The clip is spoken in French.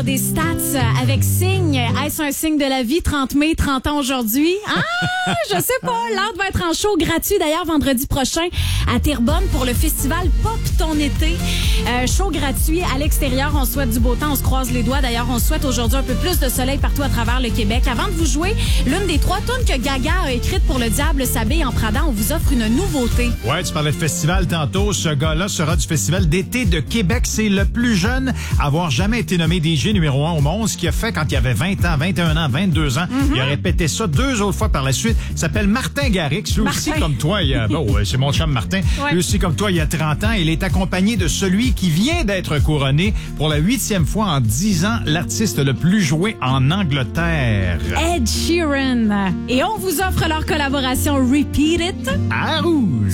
avoir des stats avec signe. Est-ce un signe de la vie? 30 mai, 30 ans aujourd'hui. Ah, je sais pas. L'art va être en show gratuit d'ailleurs vendredi prochain à Terrebonne pour le festival Pop ton été. Show gratuit à l'extérieur. On souhaite du beau temps. On se croise les doigts. D'ailleurs, on souhaite aujourd'hui un peu plus de soleil partout à travers le Québec. Avant de vous jouer, l'une des 3 tunes que Gaga a écrites pour Le Diable s'habille en Prada, on vous offre une nouveauté. Ouais, tu parlais de festival tantôt. Ce gars-là sera du Festival d'été de Québec. C'est le plus jeune à avoir jamais été nommé DJ numéro 1 au monde. Ce qu'il a fait quand il avait 20 ans, 21 ans, 22 ans. Il a répété ça 2 autres fois par la suite. Il s'appelle Martin Garrix. Lui aussi, comme toi, c'est mon chum Martin. Ouais. Lui aussi, comme toi, il y a 30 ans. Il est accompagné de celui qui vient d'être couronné pour la 8e fois en 10 ans, l'artiste le plus joué en Angleterre. Ed Sheeran. Et on vous offre leur collaboration Repeat It. À Rouge.